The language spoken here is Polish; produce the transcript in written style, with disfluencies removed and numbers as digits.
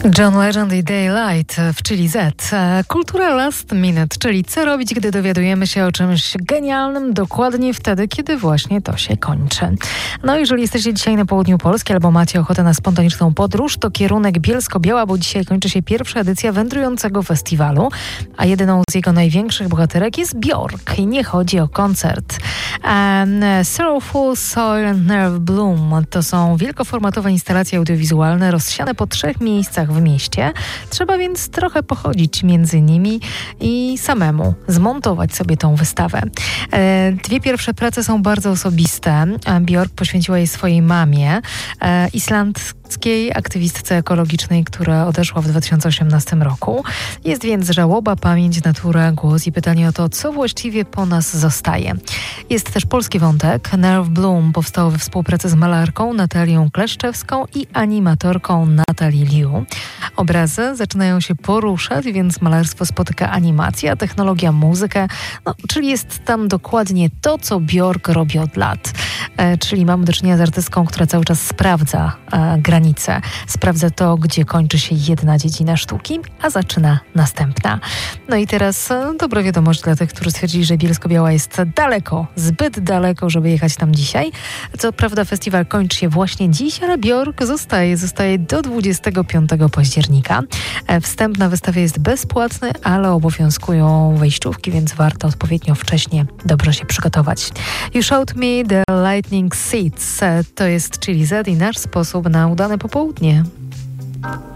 John Legend i Daylight w Chili Z. Kultura last minute, czyli co robić, gdy dowiadujemy się o czymś genialnym dokładnie wtedy, kiedy właśnie to się kończy. No jeżeli jesteście dzisiaj na południu Polski albo macie ochotę na spontaniczną podróż, to kierunek Bielsko-Biała, bo dzisiaj kończy się pierwsza edycja wędrującego festiwalu, a jedyną z jego największych bohaterek jest Björk i nie chodzi o koncert. Sorrowful Soil and Nerve Bloom to są wielkoformatowe instalacje audiowizualne rozsiane po 3 miejscach w mieście. Trzeba więc trochę pochodzić między nimi i samemu zmontować sobie tą wystawę. 2 pierwsze prace są bardzo osobiste. Björk poświęciła je swojej mamie, islandzkiej aktywistce ekologicznej, która odeszła w 2018 roku. Jest więc żałoba, pamięć, natura, głos i pytanie o to, co właściwie po nas zostaje. Jest też polski wątek. Nerve Bloom powstało we współpracy z malarką Natalią Kleszczewską i animatorką Natalie Liu. Obrazy zaczynają się poruszać, więc malarstwo spotyka animację, a technologia muzykę, czyli jest tam dokładnie to, co Björk robi od lat. Czyli mamy do czynienia z artystką, która cały czas sprawdza granice, sprawdza to, gdzie kończy się jedna dziedzina sztuki, a zaczyna następna. No i teraz dobra wiadomość dla tych, którzy stwierdzili, że Bielsko-Biała jest daleko, zbyt daleko, żeby jechać tam dzisiaj. Co prawda festiwal kończy się właśnie dziś, ale Björk zostaje do 25 października. Wstęp na wystawę jest bezpłatny, ale obowiązkują wejściówki, więc warto odpowiednio wcześnie dobrze się przygotować. You Showed Me the Lightning Seeds. To jest Chili Z i nasz sposób na udane popołudnie.